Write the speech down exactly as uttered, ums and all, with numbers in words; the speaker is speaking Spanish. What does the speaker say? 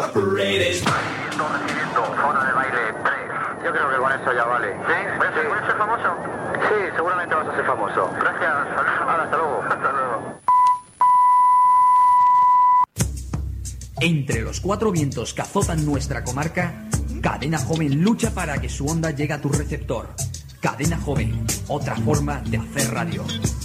Recibiendo, recibiendo, zona de baile tres. Yo creo que con eso ya vale. ¿Sí? ¿Voy a ser, voy a ser famoso? Sí, seguramente vas a ser famoso. Gracias. Ahora, hasta luego. Hasta luego. Entre los cuatro vientos que azotan nuestra comarca, Cadena Joven lucha para que su onda llegue a tu receptor. Cadena Joven, otra forma de hacer radio.